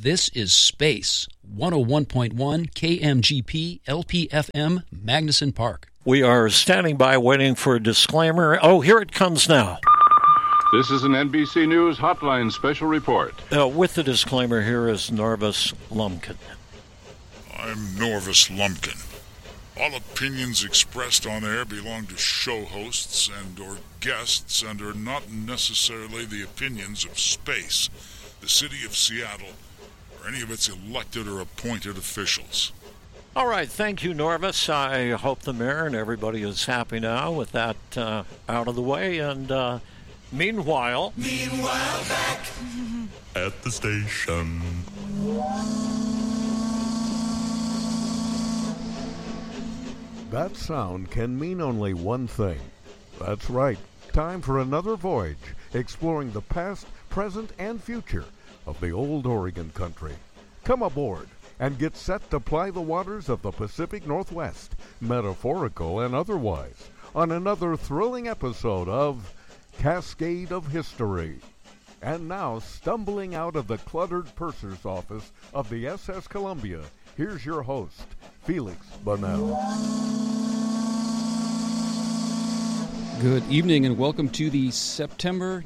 This is Space, 101.1 KMGP LPFM, Magnuson Park. We are standing by waiting for a disclaimer. Oh, here it comes now. This is an NBC News Hotline special report. With the disclaimer, here is Norvis Lumpkin. I'm Norvis Lumpkin. All opinions expressed on air belong to show hosts and or guests and are not necessarily the opinions of Space, the city of Seattle, or any of its elected or appointed officials. All right, thank you, Norvis. I hope the mayor and everybody is happy now with that out of the way. And meanwhile, back at the station. That sound can mean only one thing. That's right. Time for another voyage, exploring the past, present, and future of the old Oregon country. Come aboard and get set to ply the waters of the Pacific Northwest, metaphorical and otherwise, on another thrilling episode of Cascade of History. And now, stumbling out of the cluttered purser's office of the SS Columbia, here's your host, Felix Bonnell. Good evening and welcome to the Sunday,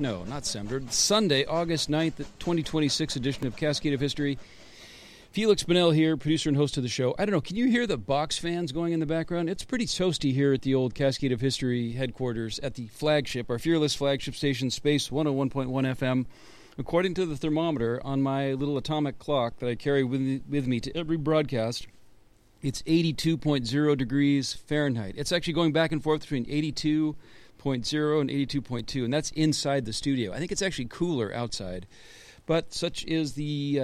August 9th, 2026 edition of Cascade of History. Felix Bonnell here, producer and host of the show. I don't know, can you hear the box fans going in the background? It's pretty toasty here at the old Cascade of History headquarters at the flagship, our fearless flagship station, Space 101.1 FM. According to the thermometer on my little atomic clock that I carry with me to every broadcast, it's 82.0 degrees Fahrenheit. It's actually going back and forth between 82.0 and 82.2, and that's inside the studio. I think it's actually cooler outside. But such is the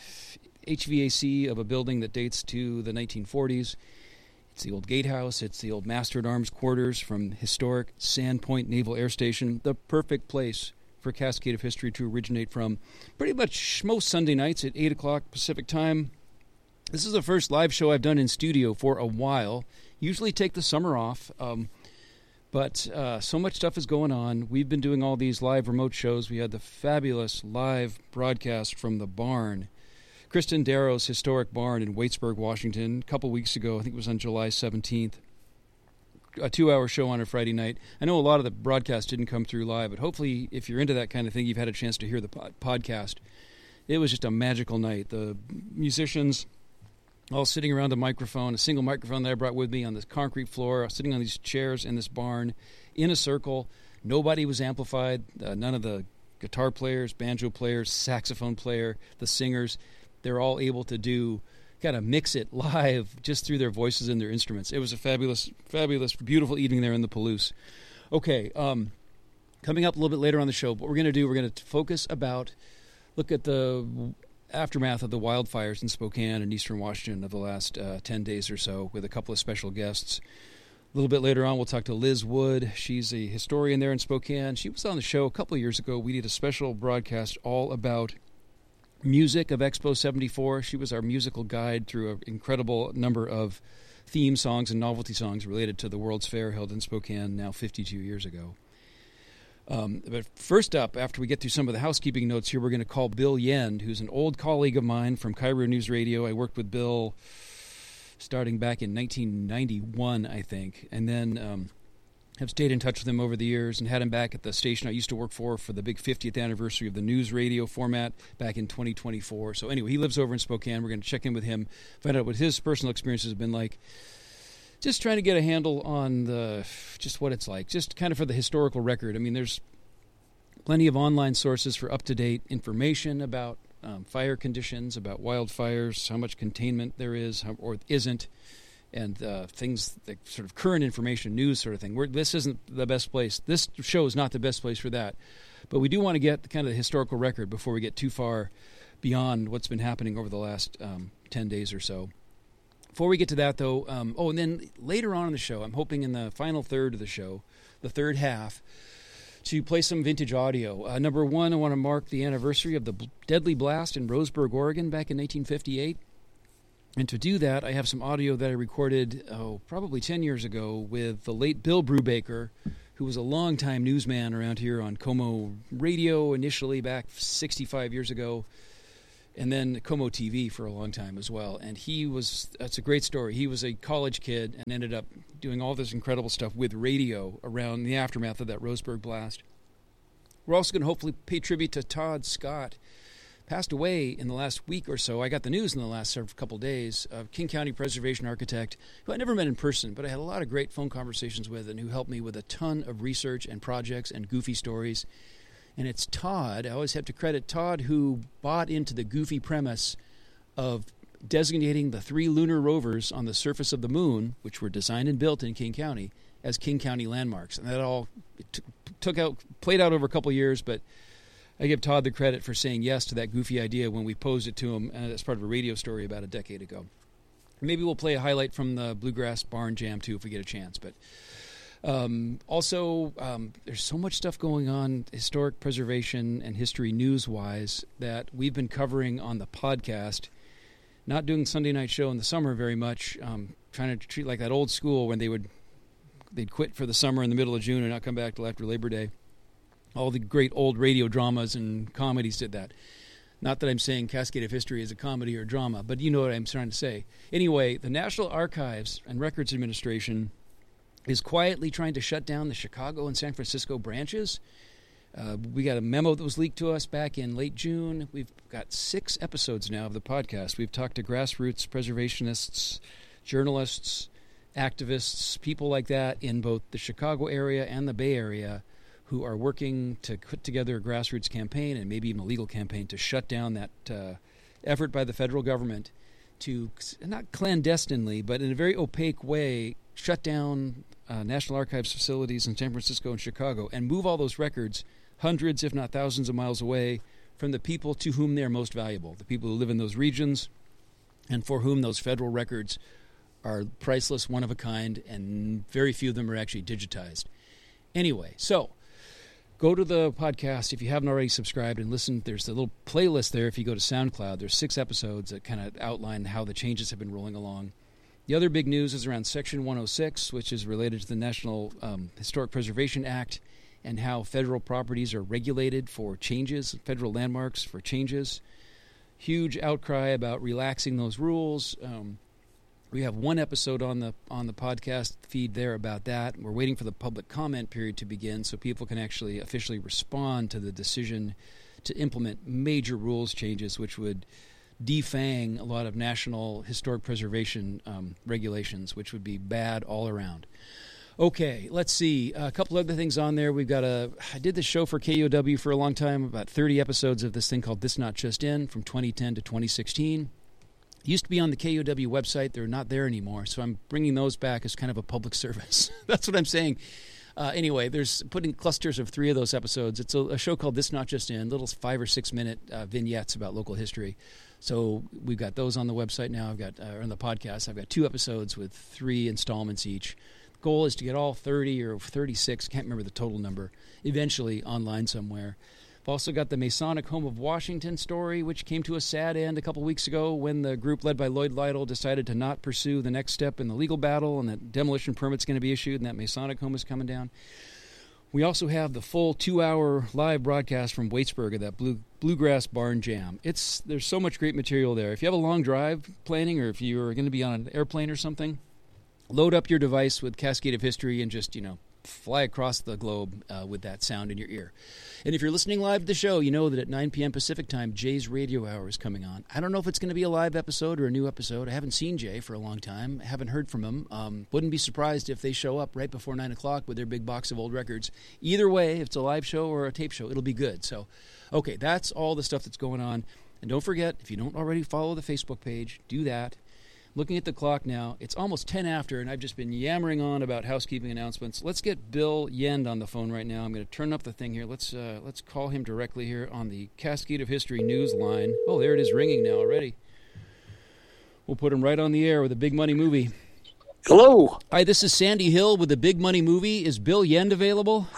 HVAC of a building that dates to the 1940s. It's the old gatehouse. It's the old Master-at-Arms quarters from historic Sandpoint Naval Air Station, the perfect place for Cascade of History to originate from. Pretty much most Sunday nights at 8 o'clock Pacific time. This is the first live show I've done in studio for a while. Usually take the summer off, but so much stuff is going on. We've been doing all these live remote shows. We had the fabulous live broadcast from the barn, Kristen Darrow's historic barn in Waitsburg, Washington, a couple weeks ago. I think it was on July 17th. A 2-hour show on a Friday night. I know a lot of the broadcast didn't come through live, but hopefully if you're into that kind of thing, you've had a chance to hear the podcast. It was just a magical night. The musicians all sitting around a microphone, a single microphone that I brought with me on this concrete floor, sitting on these chairs in this barn in a circle. Nobody was amplified. None of the guitar players, banjo players, saxophone player, the singers. They're all able to kind of mix it live just through their voices and their instruments. It was a fabulous, fabulous, beautiful evening there in the Palouse. Okay, coming up a little bit later on the show, what we're going to do, we're going to look at the aftermath of the wildfires in Spokane and eastern Washington of the last 10 days or so with a couple of special guests. A little bit later on, we'll talk to Liz Wood. She's a historian there in Spokane. She was on the show a couple of years ago. We did a special broadcast all about music of Expo 74. She was our musical guide through an incredible number of theme songs and novelty songs related to the World's Fair held in Spokane now 52 years ago. But first up, after we get through some of the housekeeping notes here, we're going to call Bill Yend, who's an old colleague of mine from Cairo News Radio. I worked with Bill starting back in 1991, I think, and then have stayed in touch with him over the years and had him back at the station I used to work for the big 50th anniversary of the news radio format back in 2024. So anyway, he lives over in Spokane. We're going to check in with him, find out what his personal experiences have been like. Just trying to get a handle on just what it's like, just kind of for the historical record. I mean, there's plenty of online sources for up-to-date information about fire conditions, about wildfires, how much containment there is or isn't, and things, the sort of current information, news sort of thing. This isn't the best place. This show is not the best place for that. But we do want to get kind of the historical record before we get too far beyond what's been happening over the last 10 days or so. Before we get to that, though, and then later on in the show, I'm hoping in the final third of the show, the third half, to play some vintage audio. Number one, I want to mark the anniversary of the deadly blast in Roseburg, Oregon, back in 1958. And to do that, I have some audio that I recorded, probably 10 years ago with the late Bill Brubaker, who was a longtime newsman around here on Como Radio initially back 65 years ago. and then Como TV for a long time as well. And that's a great story. He was a college kid and ended up doing all this incredible stuff with radio around the aftermath of that Roseburg blast. We're also going to hopefully pay tribute to Todd Scott. Passed away in the last week or so. I got the news in the last couple days. King County preservation architect, who I never met in person, but I had a lot of great phone conversations with, and who helped me with a ton of research and projects and goofy stories. And it's Todd. I always have to credit Todd, who bought into the goofy premise of designating the 3 lunar rovers on the surface of the moon, which were designed and built in King County, as King County landmarks. And that all played out over a couple years, but I give Todd the credit for saying yes to that goofy idea when we posed it to him as part of a radio story about a decade ago. Maybe we'll play a highlight from the Bluegrass Barn Jam, too, if we get a chance. But also, there's so much stuff going on, historic preservation and history news-wise, that we've been covering on the podcast. Not doing Sunday night show in the summer very much, trying to treat like that old school when they'd quit for the summer in the middle of June and not come back till after Labor Day. All the great old radio dramas and comedies did that. Not that I'm saying Cascade of History is a comedy or drama, but you know what I'm trying to say. Anyway, the National Archives and Records Administration is quietly trying to shut down the Chicago and San Francisco branches. We got a memo that was leaked to us back in late June. We've got 6 episodes now of the podcast. We've talked to grassroots preservationists, journalists, activists, people like that in both the Chicago area and the Bay Area, who are working to put together a grassroots campaign and maybe even a legal campaign to shut down that effort by the federal government to, not clandestinely, but in a very opaque way, shut down National Archives facilities in San Francisco and Chicago and move all those records hundreds, if not thousands of miles away from the people to whom they are most valuable, the people who live in those regions and for whom those federal records are priceless, one of a kind, and very few of them are actually digitized. Anyway, so go to the podcast if you haven't already subscribed and listen. There's a little playlist there if you go to SoundCloud. There's 6 episodes that kind of outline how the changes have been rolling along. The other big news is around Section 106, which is related to the National Historic Preservation Act and how federal properties are regulated for changes, federal landmarks for changes. Huge outcry about relaxing those rules. We have 1 episode on the podcast feed there about that. We're waiting for the public comment period to begin so people can actually officially respond to the decision to implement major rules changes, which would defang a lot of national historic preservation regulations, which would be bad all around. Okay, let's see. A couple other things on there. I did the show for KUOW for a long time, about 30 episodes of this thing called This Not Just In from 2010 to 2016. Used to be on the KUOW website. They're not there anymore, so I'm bringing those back as kind of a public service. That's what I'm saying. Anyway, there's putting clusters of 3 of those episodes. It's a show called This Not Just In, little 5 or 6 minute vignettes about local history. So we've got those on the website now. I've got on the podcast. I've got 2 episodes with 3 installments each. The goal is to get all 30 or 36, can't remember the total number, eventually online somewhere. I've also got the Masonic Home of Washington story, which came to a sad end a couple weeks ago when the group led by Lloyd Lytle decided to not pursue the next step in the legal battle, and that demolition permit's going to be issued, and that Masonic home is coming down. We also have the full 2-hour live broadcast from Waitsburg of that Bluegrass Barn Jam. There's so much great material there. If you have a long drive planning, or if you're going to be on an airplane or something, load up your device with Cascade of History and just, fly across the globe with that sound in your ear. And if you're listening live to the show, you know that at 9 p.m. Pacific time, Jay's Radio Hour is coming on. I don't know if it's going to be a live episode or a new episode. I haven't seen Jay for a long time. I haven't heard from him. Wouldn't be surprised if they show up right before 9 o'clock with their big box of old records. Either way, if it's a live show or a tape show, it'll be good. So, okay, that's all the stuff that's going on. And don't forget, if you don't already follow the Facebook page, do that. Looking at the clock now, it's almost 10 after, and I've just been yammering on about housekeeping announcements. Let's get Bill Yend on the phone right now. I'm going to turn up the thing here. Let's call him directly here on the Cascade of History news line. Oh, there it is ringing now already. We'll put him right on the air with a Big Money Movie. Hello. Hi, this is Sandy Hill with the Big Money Movie. Is Bill Yend available?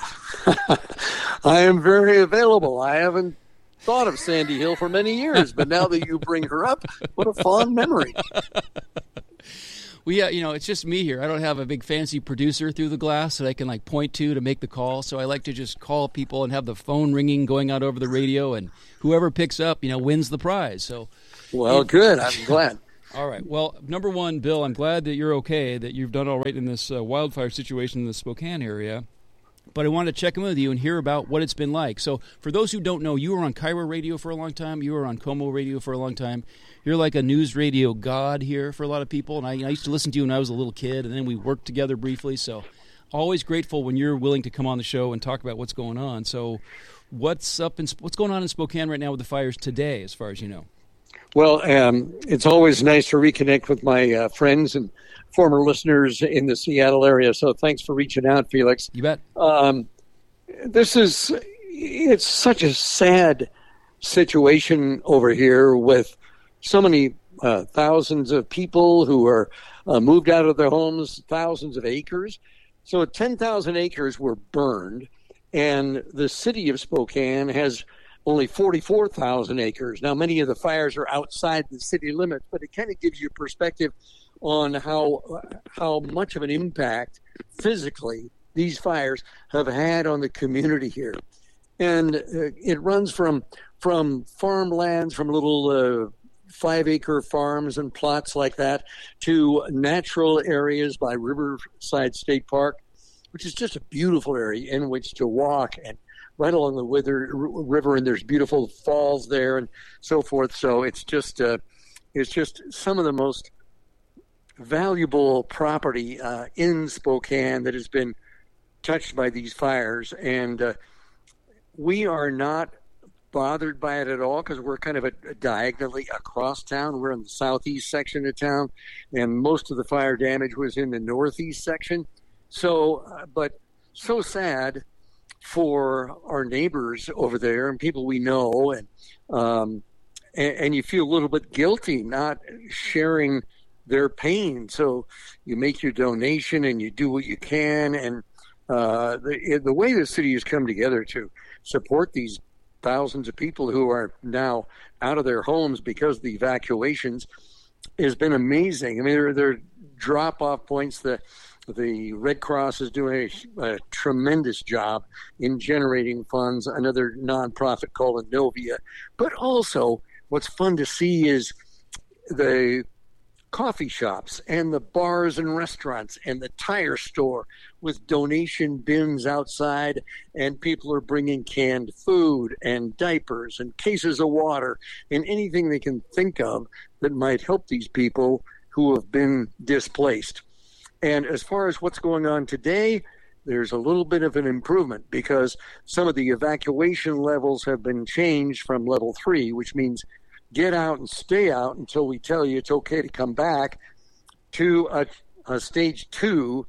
I am very available. I haven't thought of Sandy Hill for many years, but now that you bring her up, what a fond memory. Well, yeah, it's just me here. I don't have a big fancy producer through the glass that I can point to make the call. So I like to just call people and have the phone ringing going out over the radio, and whoever picks up, wins the prize. So, well, good. I'm glad. All right. Well, number one, Bill, I'm glad that you're okay, that you've done all right in this wildfire situation in the Spokane area. But I wanted to check in with you and hear about what it's been like. So for those who don't know, you were on KIRO Radio for a long time. You were on KOMO Radio for a long time. You're like a news radio god here for a lot of people. And I used to listen to you when I was a little kid, and then we worked together briefly. So always grateful when you're willing to come on the show and talk about what's going on. So what's going on in Spokane right now with the fires today, as far as you know? Well, it's always nice to reconnect with my friends and former listeners in the Seattle area. So thanks for reaching out, Felix. You bet. It's such a sad situation over here with so many thousands of people who are moved out of their homes, thousands of acres. So 10,000 acres were burned, and the city of Spokane has only 44,000 acres. Now, many of the fires are outside the city limits, but it kind of gives you perspective on how much of an impact physically these fires have had on the community here. And it runs from farmlands, from little 5-acre farms and plots like that, to natural areas by Riverside State Park, which is just a beautiful area in which to walk, and right along the river, and there's beautiful falls there and so forth. So it's just some of the most valuable property in Spokane that has been touched by these fires, and we are not bothered by it at all because we're kind of diagonally across town. We're in the southeast section of town, and most of the fire damage was in the northeast section. So, but so sad for our neighbors over there and people we know, and you feel a little bit guilty not sharing their pain. So you make your donation and you do what you can, and the way the city has come together to support these thousands of people who are now out of their homes because of the evacuations has been amazing. I mean, there are drop-off points. The Red Cross is doing a tremendous job in generating funds, another nonprofit called Innovia. But also, what's fun to see is the coffee shops and the bars and restaurants and the tire store with donation bins outside, and people are bringing canned food and diapers and cases of water and anything they can think of that might help these people who have been displaced. And as far as what's going on today, there's a little bit of an improvement because some of the evacuation levels have been changed from level 3, which means get out and stay out until we tell you it's okay to come back, to a stage 2,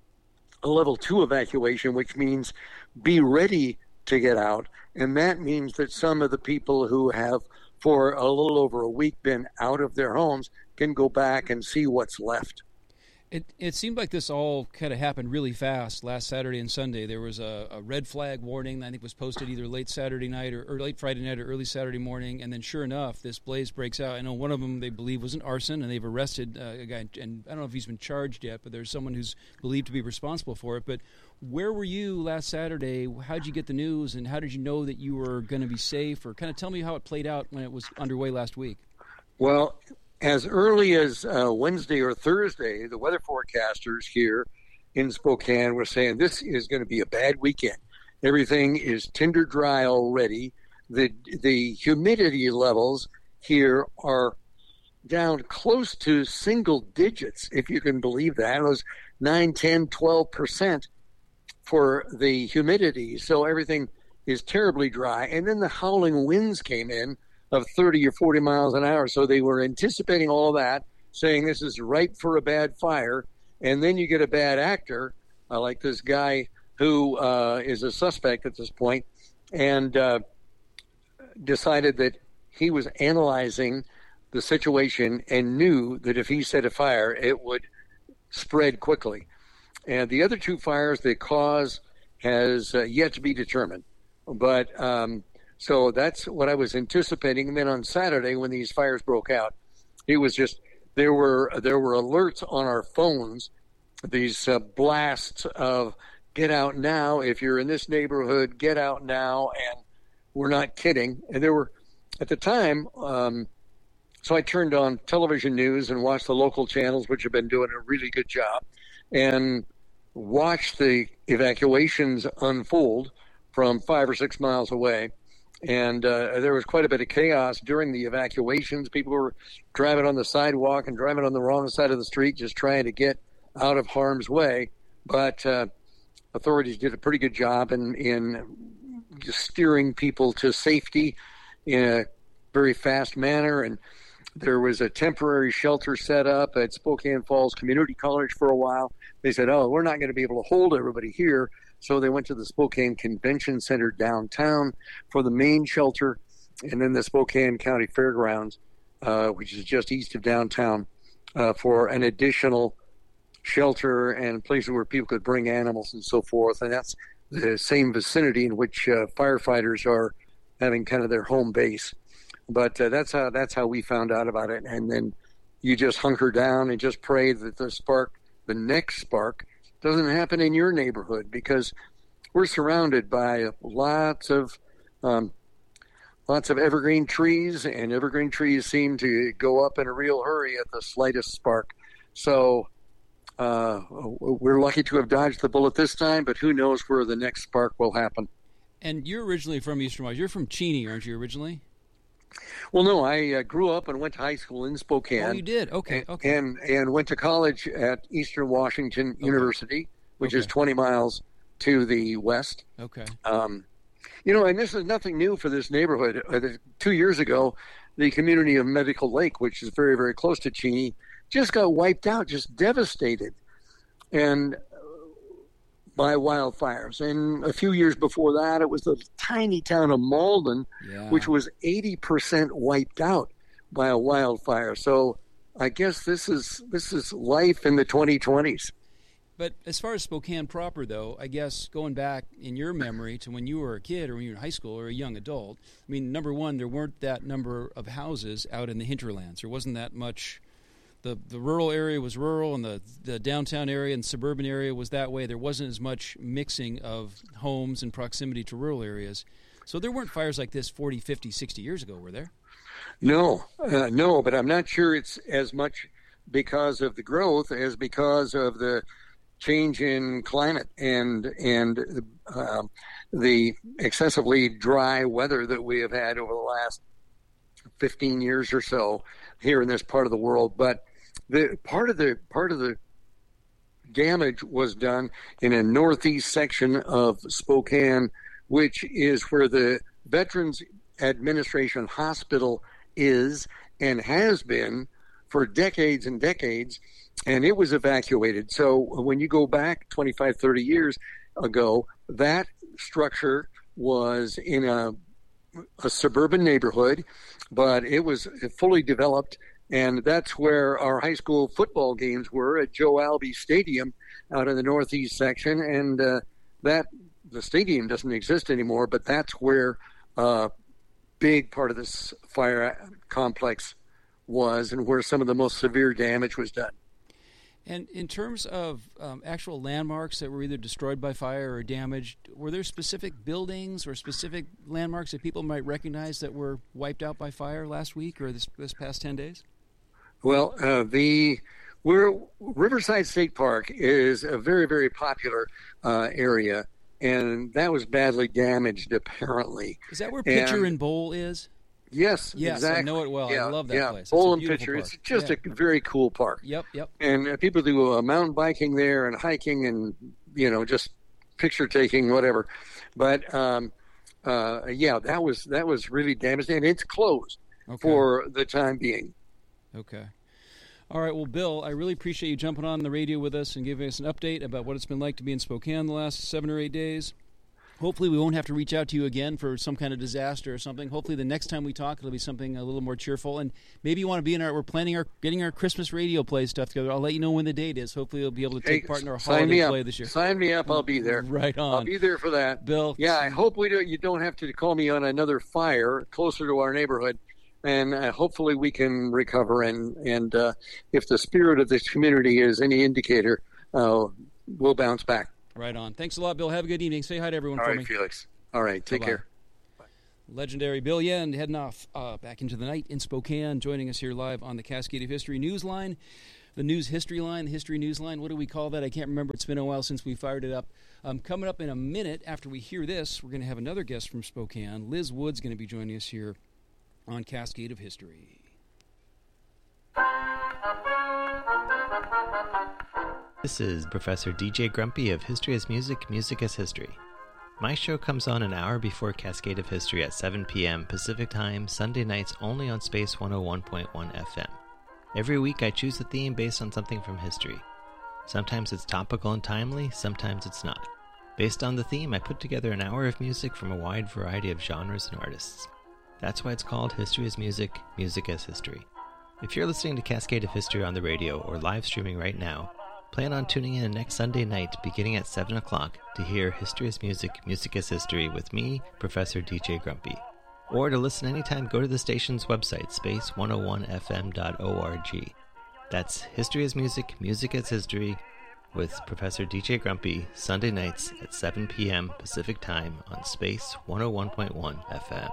a level 2 evacuation, which means be ready to get out. And that means that some of the people who have for a little over a week been out of their homes can go back and see what's left. It seemed like this all kind of happened really fast last Saturday and Sunday. There was a red flag warning that I think was posted either late Saturday night or late Friday night or early Saturday morning, and then sure enough, this blaze breaks out. I know one of them they believe was an arson, and they've arrested a guy, and I don't know if he's been charged yet, but there's someone who's believed to be responsible for it. But where were you last Saturday? How did you get the news, and how did you know that you were going to be safe? Or kind of tell me how it played out when it was underway last week. Well, as early as Wednesday or Thursday, the weather forecasters here in Spokane were saying this is going to be a bad weekend. Everything is tinder dry already. The humidity levels here are down close to single digits, if you can believe that. It was 9, 10, 12% for the humidity. So everything is terribly dry. And then the howling winds came in of 30 or 40 miles an hour. So they were anticipating all that, saying this is ripe for a bad fire. And then you get a bad actor, like this guy who is a suspect at this point, and decided that he was analyzing the situation and knew that if he set a fire, it would spread quickly. And the other two fires, the cause has yet to be determined. But so that's what I was anticipating. And then on Saturday, when these fires broke out, it was just there were alerts on our phones, these blasts of "get out now" if you're in this neighborhood, "get out now," and we're not kidding. And there were, at the time, so I turned on television news and watched the local channels, which have been doing a really good job, and watched the evacuations unfold from 5 or 6 miles away. And there was quite a bit of chaos during the evacuations. People were driving on the sidewalk and driving on the wrong side of the street, just trying to get out of harm's way. But authorities did a pretty good job in just steering people to safety in a very fast manner. And there was a temporary shelter set up at Spokane Falls Community College for a while. They said, "Oh, we're not going to be able to hold everybody here." So they went to the Spokane Convention Center downtown for the main shelter, and then the Spokane County Fairgrounds, which is just east of downtown, for an additional shelter and places where people could bring animals and so forth. And that's the same vicinity in which firefighters are having kind of their home base. But that's how we found out about it. And then you just hunker down and just pray that the next spark, doesn't happen in your neighborhood, because we're surrounded by lots of evergreen trees, and evergreen trees seem to go up in a real hurry at the slightest spark. So we're lucky to have dodged the bullet this time, but who knows where the next spark will happen. And you're originally from Eastern Washington. You're from Cheney, aren't you, originally? Well, no, I grew up and went to high school in Spokane. Oh, you did? Okay. And went to college at Eastern Washington University, which is 20 miles to the west. Okay. And this is nothing new for this neighborhood. 2 years ago, the community of Medical Lake, which is very, very close to Cheney, just got wiped out, just devastated, and by wildfires. And a few years before that, it was the tiny town of Malden, which was 80% wiped out by a wildfire. So I guess this is life in the 2020s. But as far as Spokane proper, though, I guess going back in your memory to when you were a kid or when you were in high school or a young adult, I mean, number one, there weren't that number of houses out in the hinterlands. There wasn't that much. The rural area was rural, and the downtown area and suburban area was that way. There wasn't as much mixing of homes in proximity to rural areas. So there weren't fires like this 40, 50, 60 years ago, were there? No, but I'm not sure it's as much because of the growth as because of the change in climate and the excessively dry weather that we have had over the last 15 years or so here in this part of the world. But the part of the damage was done in a northeast section of Spokane, which is where the Veterans Administration Hospital is and has been for decades and decades, and it was evacuated. So when you go back 25, 30 years ago, that structure was in a suburban neighborhood, but it was fully developed, and that's where our high school football games were, at Joe Albee Stadium out in the northeast section. And the stadium doesn't exist anymore, but that's where a big part of this fire complex was, and where some of the most severe damage was done. And in terms of actual landmarks that were either destroyed by fire or damaged, were there specific buildings or specific landmarks that people might recognize that were wiped out by fire last week or this past 10 days? Well, Riverside State Park is a very, very popular area, and that was badly damaged, apparently. Is that where Pitcher and Bowl is? Yes, exactly. I know it well. Yeah, I love that place. Bowl and Pitcher. It's just a very cool park. Yep. And people do mountain biking there and hiking and, just picture taking, whatever. But, that was really damaged, and it's closed for the time being. Okay. All right. Well, Bill, I really appreciate you jumping on the radio with us and giving us an update about what it's been like to be in Spokane the last 7 or 8 days. Hopefully we won't have to reach out to you again for some kind of disaster or something. Hopefully the next time we talk, it'll be something a little more cheerful. And maybe you want to be we're planning getting our Christmas radio play stuff together. I'll let you know when the date is. Hopefully you'll be able to take part in our holiday play this year. Sign me up. I'll be there. Right on. I'll be there for that. Bill. Yeah, I hope you don't have to call me on another fire closer to our neighborhood. and hopefully we can recover. And if the spirit of this community is any indicator, we'll bounce back. Right on. Thanks a lot, Bill. Have a good evening. Say hi to everyone for me. All right, Felix. All right, take care. Legendary Bill Yend heading off back into the night in Spokane, joining us here live on the Cascade of History Newsline, the News History Line, the History Newsline. What do we call that? I can't remember. It's been a while since we fired it up. Coming up in a minute after we hear this, we're going to have another guest from Spokane. Liz Wood's going to be joining us here on Cascade of History. This is Professor DJ Grumpy of History as Music, Music as History. My show comes on an hour before Cascade of History at 7 p.m. Pacific Time, Sunday nights only on Space 101.1 FM. Every week I choose a theme based on something from history. Sometimes it's topical and timely, sometimes it's not. Based on the theme, I put together an hour of music from a wide variety of genres and artists. That's why it's called History as Music, Music as History. If you're listening to Cascade of History on the radio or live streaming right now, plan on tuning in next Sunday night beginning at 7 o'clock to hear History as Music, Music as History with me, Professor DJ Grumpy. Or to listen anytime, go to the station's website, space101fm.org. That's History as Music, Music as History with Professor DJ Grumpy, Sunday nights at 7 p.m. Pacific Time on Space 101.1 FM.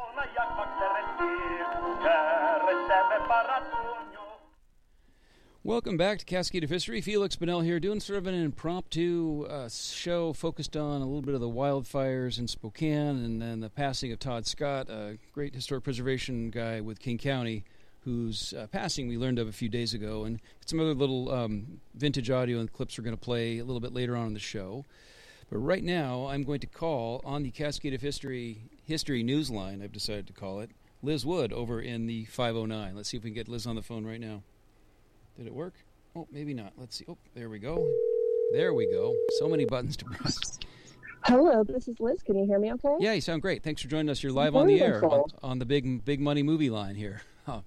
Welcome back to Cascade of History. Felix Bunnell here, doing sort of an impromptu show focused on a little bit of the wildfires in Spokane and then the passing of Todd Scott, a great historic preservation guy with King County, whose passing we learned of a few days ago. And some other little vintage audio and clips we're going to play a little bit later on in the show. But right now, I'm going to call on the Cascade of History Newsline, I've decided to call it, Liz Wood over in the 509. Let's see if we can get Liz on the phone right now. Did it work? Oh, maybe not. Let's see. Oh, there we go. There we go. So many buttons to press. Hello, this is Liz. Can you hear me okay? Yeah, you sound great. Thanks for joining us. You're live on the air on the big money movie line here. Oh.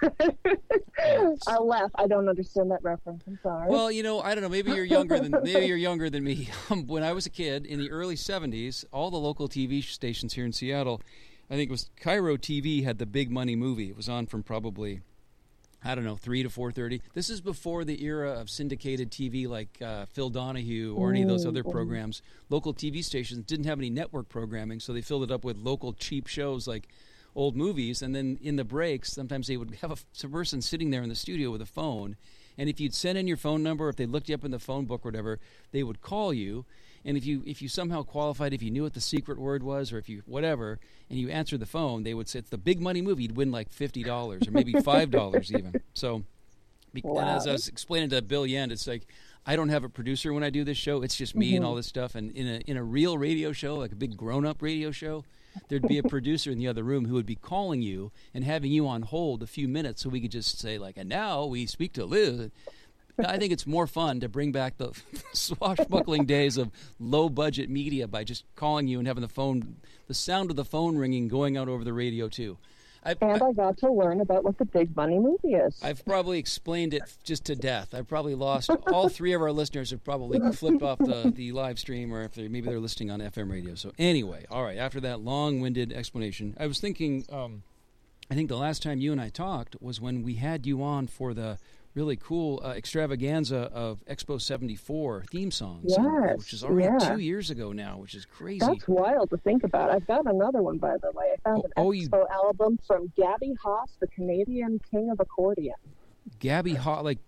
I'll laugh. I don't understand that reference. I'm sorry. Well, I don't know. Maybe you're younger than me. When I was a kid in the early 70s, all the local TV stations here in Seattle, I think it was Cairo TV, had the big money movie. It was on from probably 3 to 4:30. This is before the era of syndicated TV like Phil Donahue or any of those other programs. Local TV stations didn't have any network programming, so they filled it up with local cheap shows like old movies. And then in the breaks, sometimes they would have a person sitting there in the studio with a phone. And if you'd send in your phone number, if they looked you up in the phone book or whatever, they would call you. And if you somehow qualified, if you knew what the secret word was or if you whatever, and you answered the phone, they would say it's the big money movie. You'd win like $50 or maybe $5 even. So, wow. And as I was explaining to Bill Yend, it's like I don't have a producer when I do this show. It's just me and all this stuff. And in a real radio show, like a big grown-up radio show, there'd be a producer in the other room who would be calling you and having you on hold a few minutes so we could just say like, and now we speak to Liz. I think it's more fun to bring back the swashbuckling days of low-budget media by just calling you and having the sound of the phone ringing going out over the radio, too. I got to learn about what the big money movie is. I've probably explained it just to death. I've probably lost all three of our listeners have probably flipped off the live stream, or if maybe they're listening on FM radio. So anyway, all right, after that long-winded explanation, I was thinking, I think the last time you and I talked was when we had you on for the really cool extravaganza of Expo 74 theme songs, which is already 2 years ago now, which is crazy. That's wild to think about. I've got another one, by the way. I found an Expo album from Gabby Hoff, the Canadian king of accordion. Gabby Hoff, like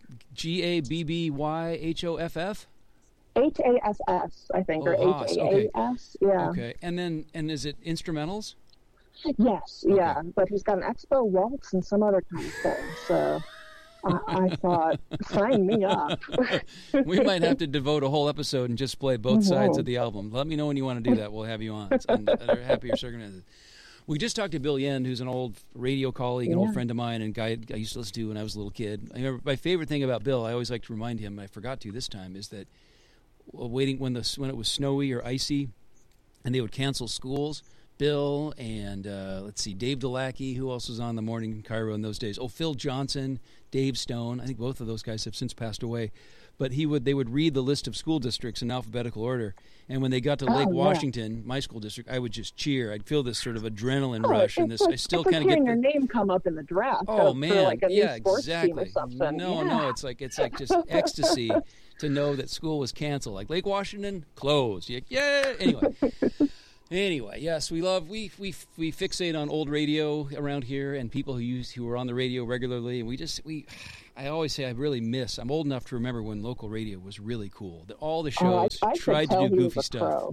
Gabbyhoff? HASS, I think, or HAAS. Okay. Yeah. Okay, and is it instrumentals? Yes, yeah, but he's got an Expo waltz and some other kind of thing, so I thought, sign me up. We might have to devote a whole episode and just play both sides of the album. Let me know when you want to do that. We'll have you on. Under happier circumstances. We just talked to Bill Yend, who's an old radio colleague, an old friend of mine, and guy I used to listen to when I was a little kid. I remember my favorite thing about Bill, I always like to remind him, I forgot to this time, is that waiting when it was snowy or icy and they would cancel schools, Bill and let's see, Dave Delackey, who else was on the Morning in Cairo in those days? Oh, Phil Johnson, Dave Stone. I think both of those guys have since passed away. But they would read the list of school districts in alphabetical order, and when they got to Lake Washington, my school district, I would just cheer. I'd feel this sort of adrenaline rush, and this I still kind of get your name come up in the draft. Oh man, for like a new sports exactly. team or something. No, it's like just ecstasy to know that school was canceled. Like Lake Washington closed. You're like, yeah. Anyway, yes, we fixate on old radio around here and people who were on the radio regularly, and I always say I'm old enough to remember when local radio was really cool. That all the shows tried to do goofy stuff.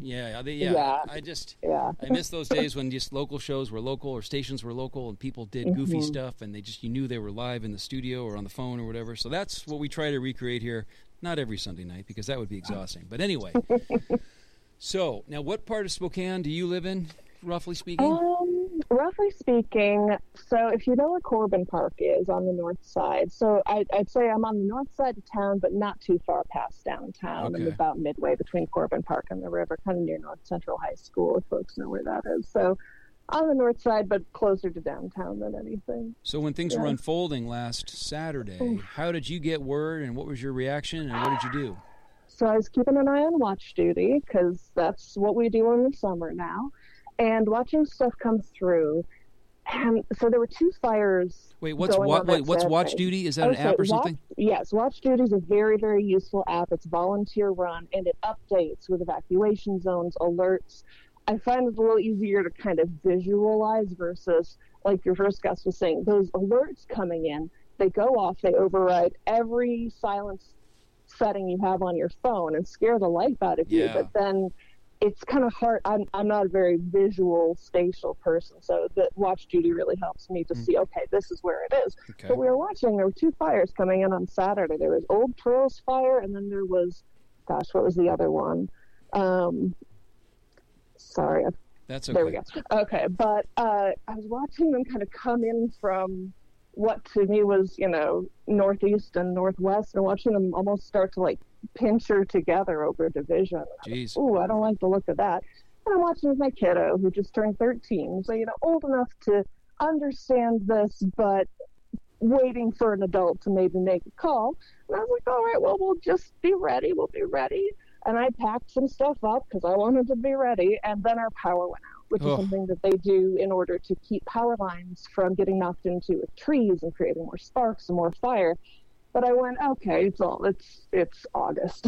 I miss those days when just local shows were local or stations were local and people did goofy stuff, and you knew they were live in the studio or on the phone or whatever. So that's what we try to recreate here. Not every Sunday night, because that would be exhausting. But anyway. So, now what part of Spokane do you live in, roughly speaking? Roughly speaking, so if you know where Corbin Park is on the north side, so I'd say I'm on the north side of town, but not too far past downtown. Okay. I'm about midway between Corbin Park and the river, kind of near North Central High School, if folks know where that is. So on the north side, but closer to downtown than anything. So when things were unfolding last Saturday, how did you get word, and what was your reaction, and what did you do? So I was keeping an eye on watch duty, because that's what we do in the summer now, and watching stuff come through. And so there were 2 fires. Wait, what's watch duty? Is that an app or something? Yes, watch duty is a very, very useful app. It's volunteer run, and it updates with evacuation zones, alerts. I find it a little easier to kind of visualize versus, like your first guest was saying, those alerts coming in, they go off, they override every silence setting you have on your phone and scare the life out of you. But then it's kind of hard. I'm not a very visual spatial person, so the watch duty really helps me to see, okay, this is where it is. Okay. But we were watching, there were 2 fires coming in on Saturday. There was Old Pearls fire, and then there was, what was the other one? Sorry. That's okay. There we go. Okay, but I was watching them kind of come in from what to me was, northeast and northwest, and watching them almost start to like pincher together over division. Jeez. Ooh, I don't like the look of that. And I'm watching with my kiddo who just turned 13, so old enough to understand this, but waiting for an adult to maybe make a call. And I was like, all right, well, we'll just be ready. We'll be ready. And I packed some stuff up because I wanted to be ready, and then our power went out, which is something that they do in order to keep power lines from getting knocked into with trees and creating more sparks and more fire. But I went, okay, it's August.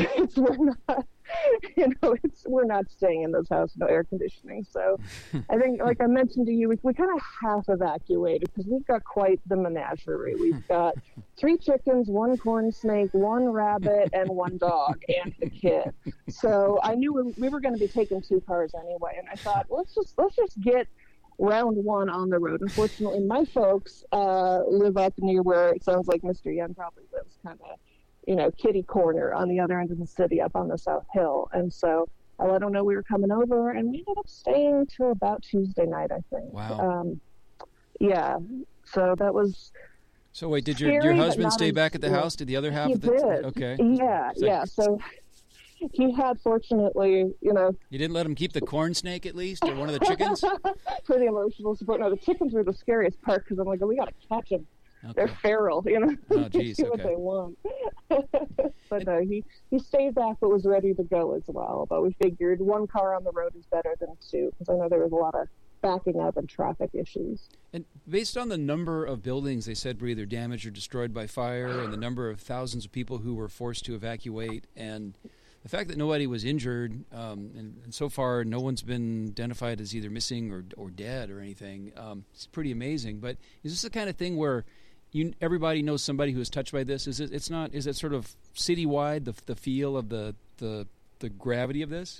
We're not staying in this house, no air conditioning. So I think, like I mentioned to you, we kind of half evacuated because we've got quite the menagerie. We've got 3 chickens, 1 corn snake, 1 rabbit, and 1 dog, and a kid. So I knew we were going to be taking 2 cars anyway, and I thought, let's just get round 1 on the road. Unfortunately, my folks live up near where it sounds like Mr. Yen probably lives, kind of, kitty corner on the other end of the city up on the South Hill. And so I let them know we were coming over, and we ended up staying till about Tuesday night, I think. Wow. Yeah. So that was. So wait, did your husband stay back at the house? Did the other half of the? He did. Okay. Yeah. So he had, fortunately, You didn't let him keep the corn snake at least, or one of the chickens? For the emotional support. No, the chickens were the scariest part because I'm like, we got to catch them. Okay. They're feral, Oh, geez, see what they want. But no, he stayed back but was ready to go as well. But we figured 1 car on the road is better than 2 because I know there was a lot of backing up and traffic issues. And based on the number of buildings they said were either damaged or destroyed by fire, and the number of thousands of people who were forced to evacuate, and the fact that nobody was injured, and so far no one's been identified as either missing or dead or anything, it's pretty amazing. But is this the kind of thing where everybody knows somebody who is touched by this? Is it sort of citywide, the feel of the gravity of this?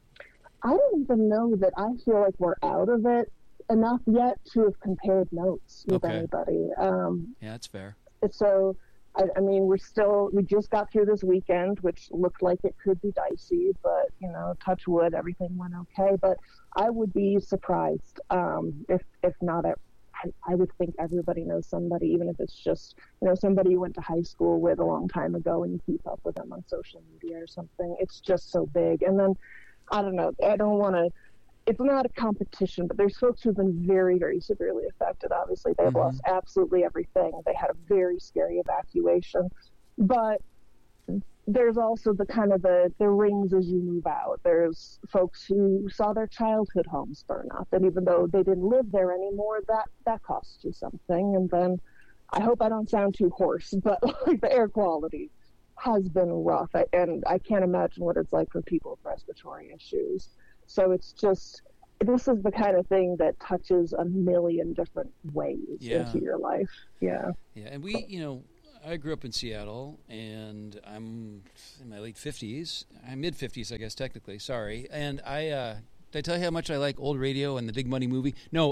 I don't even know that I feel like we're out of it enough yet to have compared notes with anybody. Yeah, that's fair. So, I mean, we just got through this weekend, which looked like it could be dicey, but, touch wood, everything went okay. But I would be surprised if not. I would think everybody knows somebody, even if it's just, somebody you went to high school with a long time ago and you keep up with them on social media or something. It's just so big. And then, I don't know, I don't want to it's not a competition, but there's folks who've been very, very severely affected. Obviously, they've lost absolutely everything. They had a very scary evacuation. But there's also the kind of the rings as you move out. There's folks who saw their childhood homes burn up, and even though they didn't live there anymore, that costs you something. And then, I hope I don't sound too hoarse, but like the air quality has been rough, and I can't imagine what it's like for people with respiratory issues. So it's just, this is the kind of thing that touches a million different ways into your life. Yeah. Yeah, and I grew up in Seattle, and I'm in my late 50s. I'm mid-50s, I guess, technically. Sorry. And did I tell you how much I like old radio and the Big Money movie? No,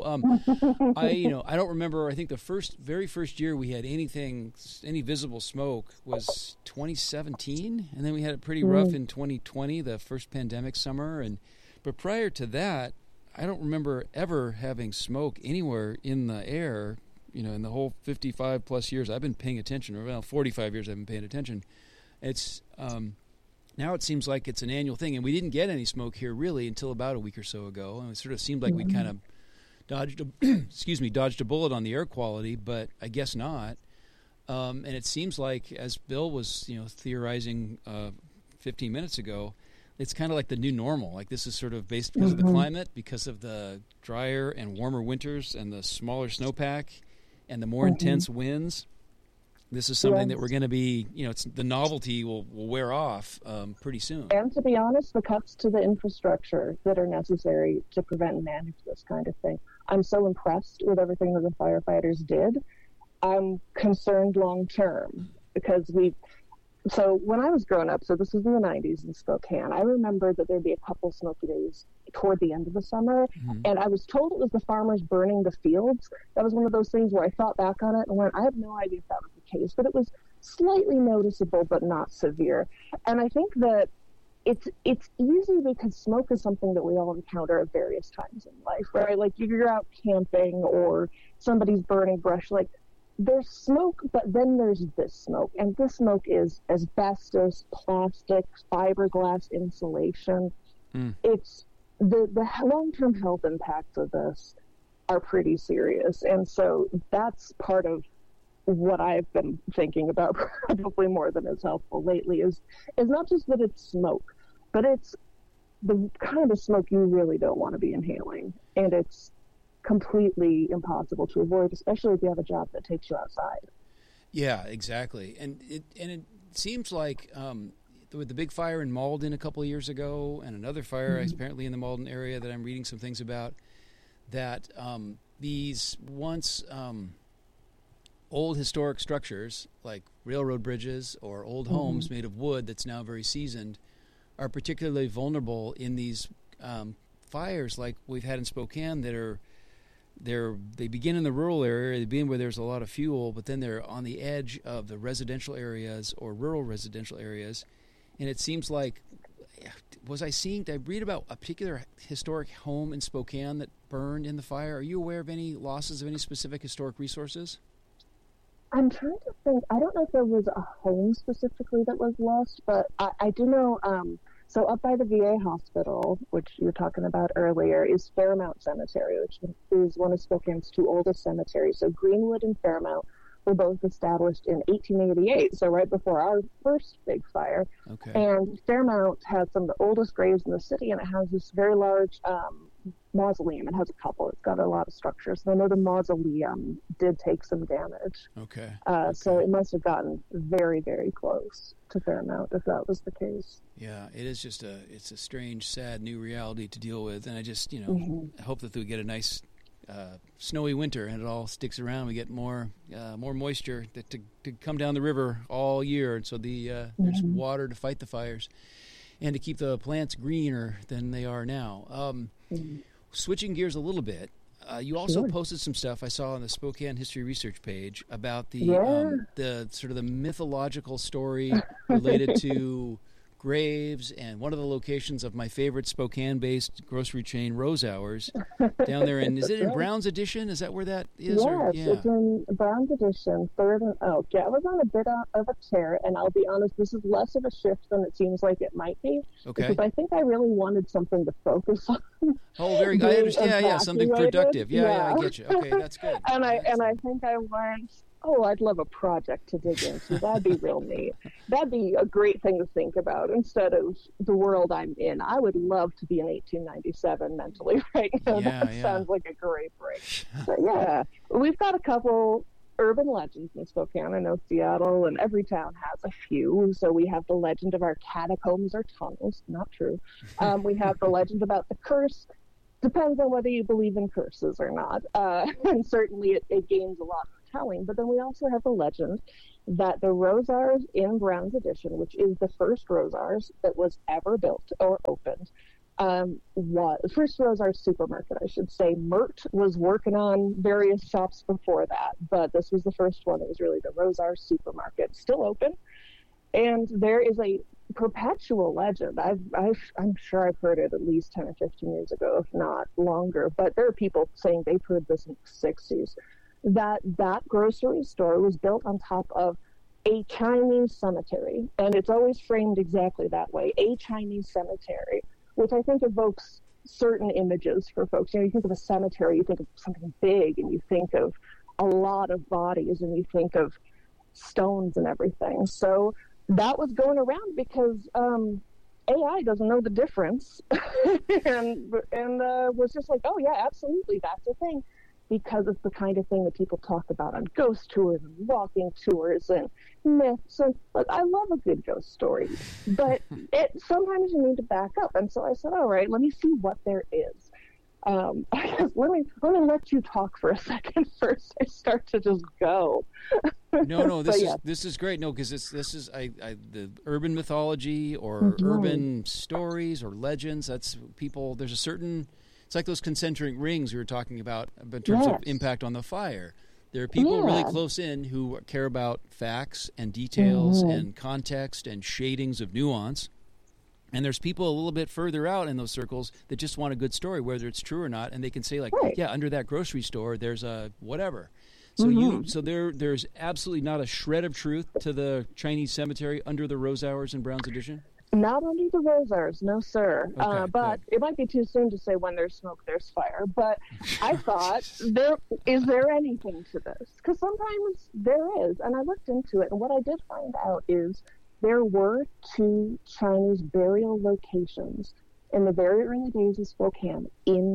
I don't remember. I think the very first year we had any visible smoke was 2017, and then we had it pretty rough in 2020, the first pandemic summer. But prior to that, I don't remember ever having smoke anywhere in the air. In the whole 55 plus years I've been paying attention, or around 45 years I've been paying attention. It's now it seems like it's an annual thing, and we didn't get any smoke here really until about a week or so ago, and it sort of seemed like we kind of dodged a bullet on the air quality, but I guess not. And it seems like, as Bill was theorizing 15 minutes ago, it's kind of like the new normal. Like, this is sort of based because of the climate, because of the drier and warmer winters and the smaller snowpack and the more intense winds. This is something that we're going to be, the novelty will wear off pretty soon. And to be honest, the cuts to the infrastructure that are necessary to prevent and manage this kind of thing. I'm so impressed with everything that the firefighters did. I'm concerned long term because so when I was growing up, so this was in the 90s in Spokane, I remember that there'd be a couple smoky days toward the end of the summer, and I was told it was the farmers burning the fields. That was one of those things where I thought back on it and went, I have no idea if that was the case, but it was slightly noticeable but not severe. And I think that it's easy because smoke is something that we all encounter at various times in life, right? Like, if you're out camping or somebody's burning brush, like, there's smoke, but then there's this smoke, and this smoke is asbestos, plastic, fiberglass insulation. It's the long-term health impacts of this are pretty serious, and so that's part of what I've been thinking about probably more than is helpful lately is not just that it's smoke, but it's the kind of smoke you really don't want to be inhaling, and it's completely impossible to avoid, especially if you have a job that takes you outside. Yeah, exactly. And it seems like with the big fire in Malden a couple of years ago, and another fire apparently in the Malden area that I'm reading some things about, that these once old historic structures like railroad bridges or old homes made of wood that's now very seasoned are particularly vulnerable in these fires like we've had in Spokane that they begin in the rural area, they begin where there's a lot of fuel, but then they're on the edge of the residential areas or rural residential areas. And it seems like, did I read about a particular historic home in Spokane that burned in the fire? Are you aware of any losses of any specific historic resources? I'm trying to think. I don't know if there was a home specifically that was lost, but I do know, so up by the VA hospital, which you were talking about earlier, is Fairmount Cemetery, which is one of Spokane's two oldest cemeteries. So Greenwood and Fairmount were both established in 1888, so right before our first big fire. Okay. And Fairmount has some of the oldest graves in the city, and it has this very large mausoleum. It has a couple. It's got a lot of structures. And I know the mausoleum did take some damage. Okay. So it must have gotten very, very close to Fairmount if that was the case. Yeah, it is just it's a strange, sad new reality to deal with. And I just, I hope that we get a nice snowy winter and it all sticks around. We get more moisture to come down the river all year. And so there's water to fight the fires and to keep the plants greener than they are now. Switching gears a little bit, you also posted some stuff I saw on the Spokane History Research page about the sort of the mythological story related to graves, and one of the locations of my favorite Spokane-based grocery chain, Rose Hours, down there. And is it in Brown's Addition? Is that where that is? Yes, it's in Brown's Addition, 3rd and Oak. Yeah, I was on a bit of a tear, and I'll be honest, this is less of a shift than it seems like it might be. Okay. Because I think I really wanted something to focus on. Oh, very good. I understand. Yeah, something productive. Yeah, I get you. Okay, that's good. And I think I went, oh, I'd love a project to dig into. That'd be real neat. That'd be a great thing to think about instead of the world I'm in. I would love to be in 1897 mentally right now. That sounds like a great break. But yeah, we've got a couple urban legends in Spokane. I know Seattle and every town has a few. So we have the legend of our catacombs or tunnels. Not true. We have the legend about the curse. Depends on whether you believe in curses or not. And certainly it gains a lot of telling. But then we also have the legend that the Rosars in Brown's Addition, which is the first Rosars that was ever built or opened, was first Rosars supermarket, I should say. Mert was working on various shops before that, but this was the first one. It was really the Rosars supermarket, still open. And there is a perpetual legend. I'm sure I've heard it at least 10 or 15 years ago, if not longer. But there are people saying they've heard this in the 60s, that grocery store was built on top of a Chinese cemetery. And it's always framed exactly that way, a Chinese cemetery, which I think evokes certain images for folks. You know, you think of a cemetery, you think of something big, and you think of a lot of bodies, and you think of stones and everything. So that was going around because AI doesn't know the difference, and was just like, oh yeah, absolutely, that's a thing, because it's the kind of thing that people talk about on ghost tours and walking tours and myths. And look, I love a good ghost story, but sometimes you need to back up. And so I said, all right, let me see what there is. Let me let you talk for a second first. I start to just go. No, this is great. No, because this is the urban mythology or urban stories or legends. That's people. There's a certain. It's like those concentric rings we were talking about in terms of impact on the fire. There are people really close in who care about facts and details and context and shadings of nuance. And there's people a little bit further out in those circles that just want a good story, whether it's true or not. And they can say, like, yeah, under that grocery store, there's a whatever. So there's absolutely not a shred of truth to the Chinese cemetery under the Rose Hours in Brown's Addition? Not under the Rosars, no, sir. Okay, but it might be too soon to say when there's smoke, there's fire. But I thought, is there anything to this? Because sometimes there is. And I looked into it, and what I did find out is there were 2 Chinese burial locations in the very early days of Spokane.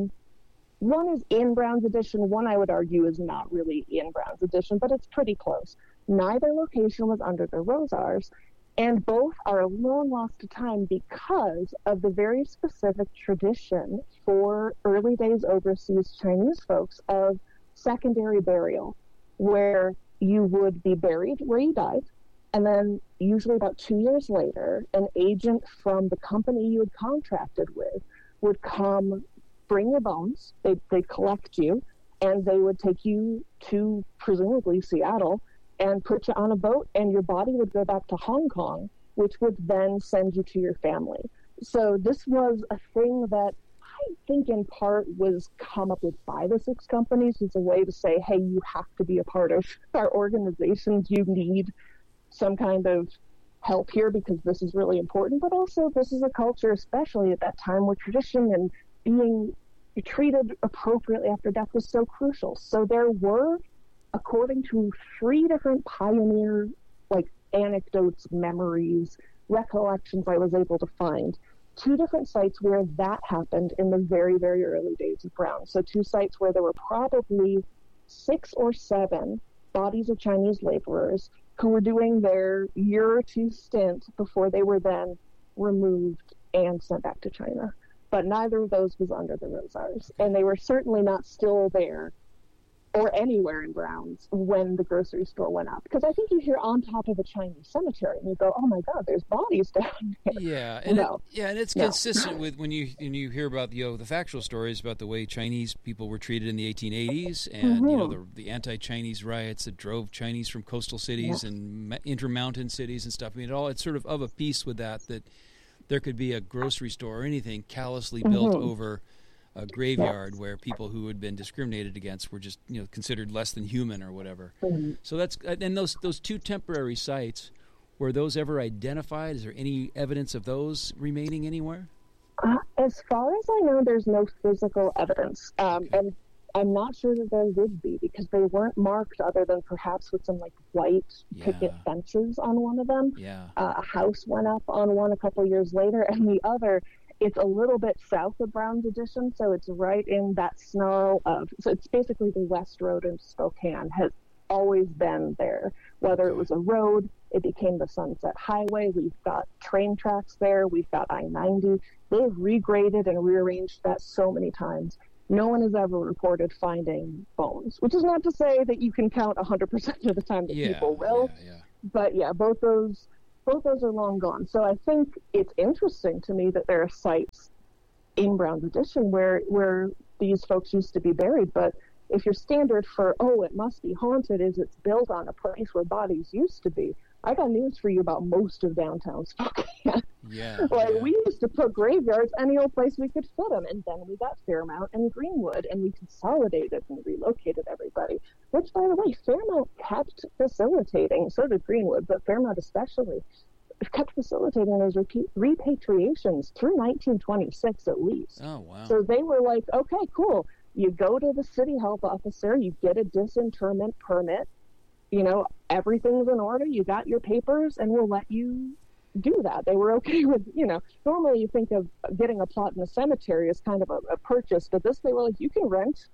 One is in Brown's Addition. One, I would argue, is not really in Brown's Addition, but it's pretty close. Neither location was under the Rosars. And both are long lost to time because of the very specific tradition for early days overseas Chinese folks of secondary burial, where you would be buried where you died, and then usually about 2 years later, an agent from the company you had contracted with would come bring your bones. They'd collect you, and they would take you to presumably Seattle and put you on a boat, and your body would go back to Hong Kong, which would then send you to your family. So this was a thing that I think in part was come up with by the 6 companies as a way to say, hey, you have to be a part of our organizations. You need some kind of help here because this is really important. But also this is a culture, especially at that time, where tradition and being treated appropriately after death was so crucial. So there were, according to 3 different pioneer anecdotes, memories, recollections I was able to find, 2 different sites where that happened in the very, very early days of Brown. So 2 sites where there were probably 6 or 7 bodies of Chinese laborers who were doing their year or 2 stint before they were then removed and sent back to China. But neither of those was under the Rosars. And they were certainly not still there or anywhere in Brown's when the grocery store went up. Because I think you hear on top of a Chinese cemetery and you go, oh my God, there's bodies down there. Yeah, and it's consistent with when you hear about the factual stories about the way Chinese people were treated in the 1880s and the anti-Chinese riots that drove Chinese from coastal cities and intermountain cities and stuff. I mean, it's sort of a piece with that there could be a grocery store or anything callously built over a graveyard where people who had been discriminated against were just considered less than human or whatever. So that's and those two temporary sites, were those ever identified? Is there any evidence of those remaining anywhere? As far as I know, there's no physical evidence, and I'm not sure that there would be because they weren't marked other than perhaps with some like white picket fences on one of them. A house went up on one a couple years later, and the other, it's a little bit south of Brown's Addition, so it's right in that snarl of, so it's basically the West Road in Spokane, has always been there. Whether it was a road, it became the Sunset Highway. We've got train tracks there. We've got I-90. They've regraded and rearranged that so many times. No one has ever reported finding bones, which is not to say that you can count 100% of the time that people will. But both those are long gone. So I think it's interesting to me that there are sites in Brown's Addition where these folks used to be buried. But if your standard for, it must be haunted is it's built on a place where bodies used to be, I got news for you about most of downtown Spokane. We used to put graveyards any old place we could fit them, and then we got Fairmount and Greenwood, and we consolidated and relocated everybody. Which, by the way, Fairmount kept facilitating. So did Greenwood, but Fairmount especially kept facilitating those repatriations through 1926 at least. Oh wow! So they were like, okay, cool. You go to the city health officer, you get a disinterment permit. Everything's in order. You got your papers, and we'll let you do that. They were okay with, normally you think of getting a plot in a cemetery as kind of a purchase, but this, they were like, you can rent,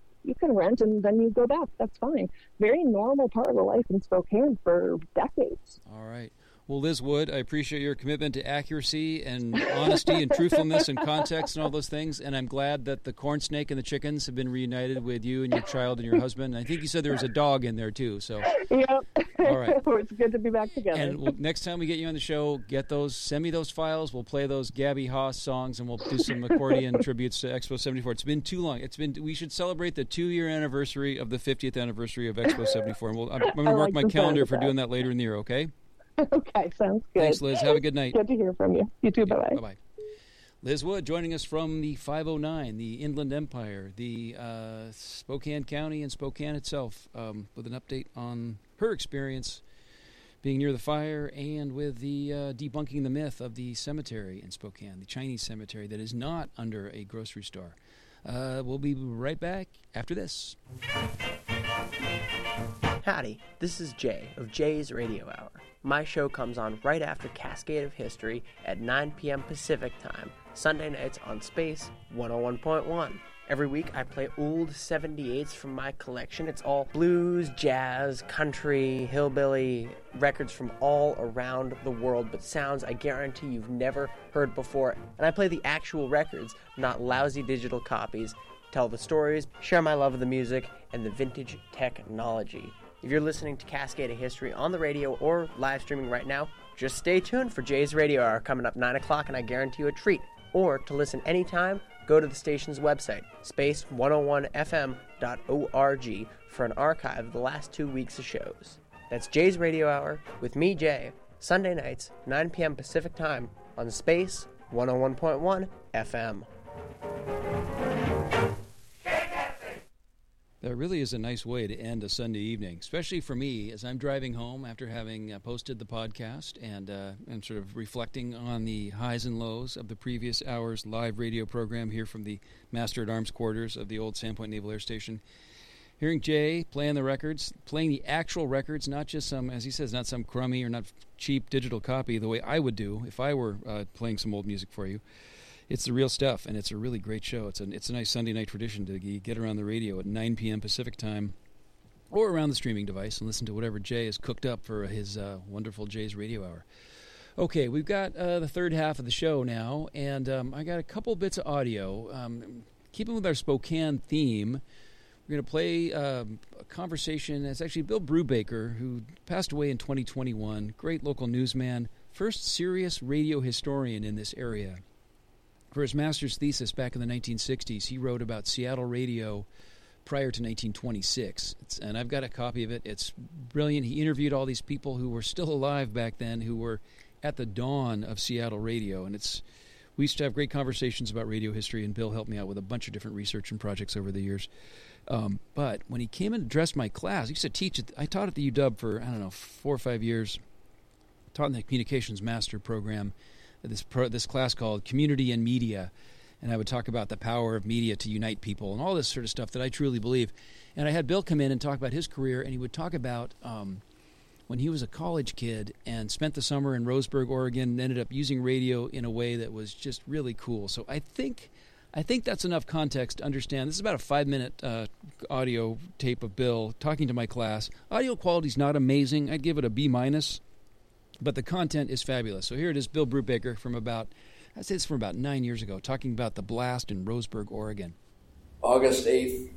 and then you go back. That's fine. Very normal part of the life in Spokane for decades. All right. Well, Liz Wood, I appreciate your commitment to accuracy and honesty and truthfulness and context and all those things. And I'm glad that the corn snake and the chickens have been reunited with you and your child and your husband. And I think you said there was a dog in there, too. So, yep. All right. It's good to be back together. And next time we get you on the show, send me those files. We'll play those Gabby Haas songs, and we'll do some accordion tributes to Expo 74. It's been too long. We should celebrate the 2-year anniversary of the 50th anniversary of Expo 74. And I'm going to mark my calendar for doing that later in the year, okay? Okay, sounds good. Thanks, Liz. Have a good night. Good to hear from you. You too. Bye-bye. Bye-bye. Liz Wood joining us from the 509, the Inland Empire, the Spokane County and Spokane itself, with an update on her experience being near the fire and with the debunking the myth of the cemetery in Spokane, the Chinese cemetery that is not under a grocery store. We'll be right back after this. Howdy, this is Jay of Jay's Radio Hour. My show comes on right after Cascade of History at 9 p.m. Pacific Time, Sunday nights on Space 101.1. Every week I play old 78s from my collection. It's all blues, jazz, country, hillbilly, records from all around the world, but sounds I guarantee you've never heard before. And I play the actual records, not lousy digital copies. Tell the stories, share my love of the music, and the vintage technology. If you're listening to Cascade of History on the radio or live streaming right now, just stay tuned for Jay's Radio Hour coming up 9 o'clock, and I guarantee you a treat. Or to listen anytime, go to the station's website, space101fm.org, for an archive of the last 2 weeks of shows. That's Jay's Radio Hour with me, Jay, Sunday nights, 9 p.m. Pacific Time on Space 101.1 FM. That really is a nice way to end a Sunday evening, especially for me as I'm driving home after having posted the podcast and sort of reflecting on the highs and lows of the previous hour's live radio program here from the Master at Arms quarters of the old Sandpoint Naval Air Station. Hearing Jay playing the records, playing the actual records, not just some, as he says, not some crummy or not cheap digital copy the way I would do if I were playing some old music for you. It's the real stuff, and it's a really great show. It's a nice Sunday night tradition to get around the radio at 9 p.m. Pacific Time or around the streaming device and listen to whatever Jay has cooked up for his wonderful Jay's Radio Hour. Okay, we've got the third half of the show now, and I got a couple bits of audio. Keeping with our Spokane theme, we're going to play a conversation. It's actually Bill Brubaker, who passed away in 2021, great local newsman, first serious radio historian in this area. For his master's thesis back in the 1960s, he wrote about Seattle radio prior to 1926. And I've got a copy of it. It's brilliant. He interviewed all these people who were still alive back then, who were at the dawn of Seattle radio. And it's We used to have great conversations about radio history, and Bill helped me out with a bunch of different research and projects over the years. But when he came in and addressed my class, he used to teach it. I taught at the UW for, 4 or 5 years. Taught in the Communications Master program, this class called Community and Media. And I would talk about the power of media to unite people and all this sort of stuff that I truly believe. And I had Bill come in and talk about his career, and he would talk about when he was a college kid and spent the summer in Roseburg, Oregon, and ended up using radio in a way that was just really cool. So I think that's enough context to understand. This is about a 5-minute audio tape of Bill talking to my class. Audio quality's not amazing. I'd give it a B-, but the content is fabulous. So here it is, Bill Brubaker from about 9 years ago, talking about the blast in Roseburg, Oregon. August 8th,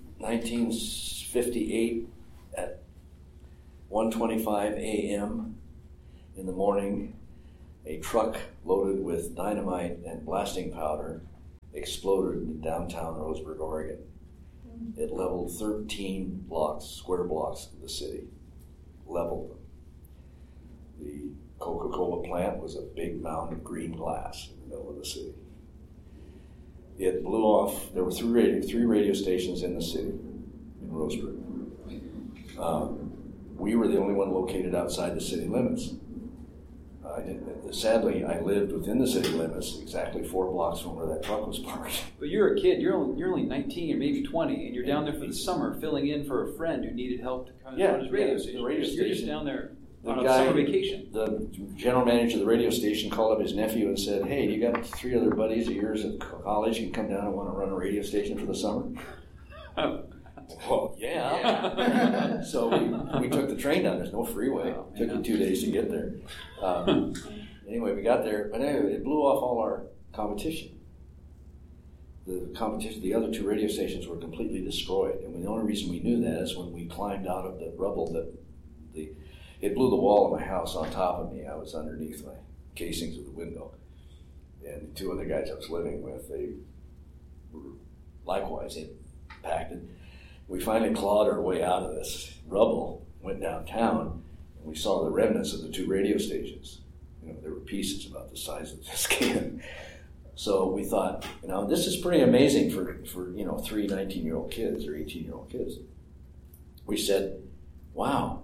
1958 at 1:25 a.m. in the morning, a truck loaded with dynamite and blasting powder exploded in downtown Roseburg, Oregon. It leveled 13 square blocks of the city. Leveled them. The Coca-Cola plant was a big mound of green glass in the middle of the city. It blew off. There were three radio stations in the city, in Roseburg. We were the only one located outside the city limits. Sadly, I lived within the city limits, exactly 4 blocks from where that truck was parked. But you're a kid. You're only 19 or maybe 20, and you're down there for the summer, filling in for a friend who needed help to kind of run his radio station. The radio You're just down there on a guy, summer vacation. The general manager of the radio station called up his nephew and said, "Hey, you got 3 other buddies of yours at college who can come down and want to run a radio station for the summer?" Well, yeah. So we took the train down. There's no freeway. It took you 2 days to get there. Anyway, we got there, but anyway, it blew off all our competition. The other 2 radio stations were completely destroyed, and the only reason we knew that is when we climbed out of the rubble it blew the wall of my house on top of me. I was underneath my casings of the window, and the 2 other guys I was living with, they were likewise impacted. We finally clawed our way out of this rubble, went downtown, and we saw the remnants of the 2 radio stations. There were pieces about the size of this can. So we thought, this is pretty amazing for 3 19-year-old kids or 18-year-old kids. We said, wow,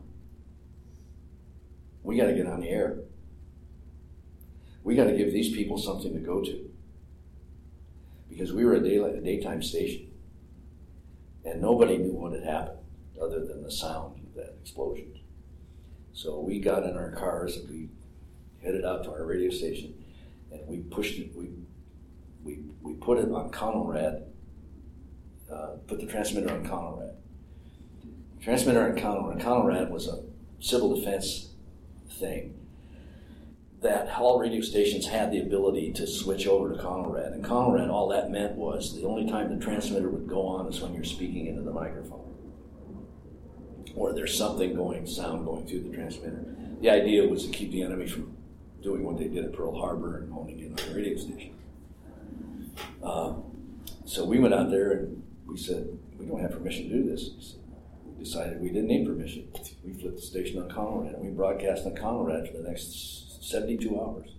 we got to get on the air. We got to give these people something to go to. Because we were a daytime station. And nobody knew what had happened other than the sound of that explosion. So we got in our cars and we headed out to our radio station, and we pushed it. We put it on Conelrad. Put the transmitter on Conelrad. The transmitter on Conelrad was a civil defense thing that all radio stations had the ability to switch over to Conelrad. And Conelrad, all that meant was the only time the transmitter would go on is when you're speaking into the microphone, or there's sound going through the transmitter. The idea was to keep the enemy from doing what they did at Pearl Harbor and honing in on the radio station. So we went out there and we said, we don't have permission to do this. We decided we didn't need permission. We flipped the station on Conelrad, and we broadcast on Conelrad for the next 72 hours.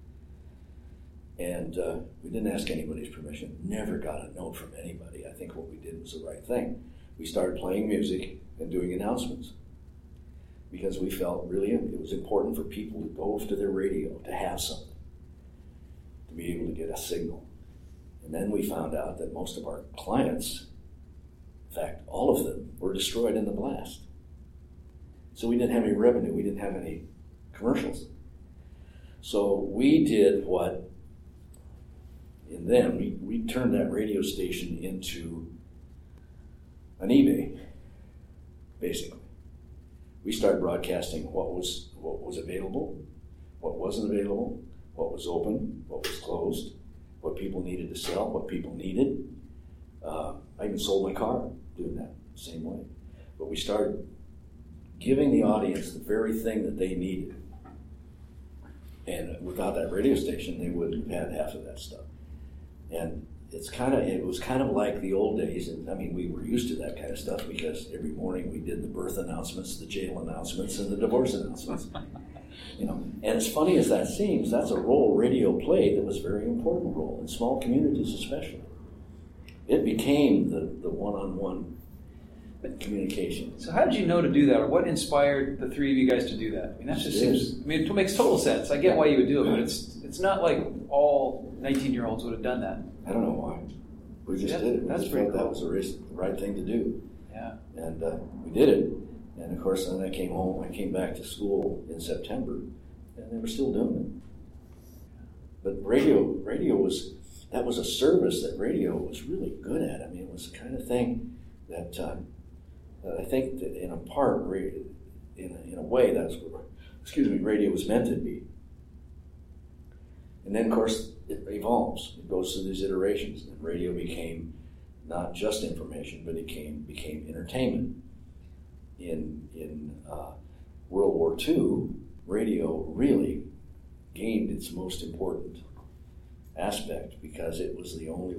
And we didn't ask anybody's permission, never got a note from anybody. I think what we did was the right thing. We started playing music and doing announcements because we felt really it was important for people to go to their radio, to have something, to be able to get a signal. And then we found out that most of our clients, in fact, all of them, were destroyed in the blast. So we didn't have any revenue, we didn't have any commercials. So we did what, in them, we turned that radio station into an eBay, basically. We started broadcasting what was available, what wasn't available, what was open, what was closed, what people needed to sell, what people needed. I even sold my car doing that the same way. But we started giving the audience the very thing that they needed. And without that radio station, they wouldn't have had half of that stuff. And it was kind of like the old days. And I mean, we were used to that kind of stuff because every morning we did the birth announcements, the jail announcements, and the divorce announcements. You know, and as funny as that seems, that's a role radio played that was a very important role in small communities, especially. It became the one-on-one communication. So how did you know to do that, or what inspired the three of you guys to do that? I mean, that just seems. I mean, it makes total sense. I get why you would do it, but it's not like all 19-year-olds would have done that. I don't know why. We just did it. That's pretty cool. That was the right thing to do. Yeah. And we did it. And of course, then I came home. I came back to school in September, and they were still doing it. But radio was a service that radio was really good at. I mean, it was the kind of thing that I think that in a part, in a way, that's what radio was meant to be. And then, of course, it evolves. It goes through these iterations. And radio became not just information, but it became entertainment. In World War II, radio really gained its most important aspect because it was the only